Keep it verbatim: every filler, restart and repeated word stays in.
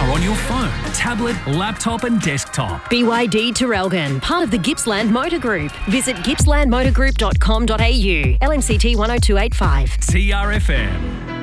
on your phone, tablet, laptop and desktop. B Y D Terrelgan, part of the Gippsland Motor Group. Visit gippsland motor group dot com dot a u. L M C T one oh two eight five. T R F M.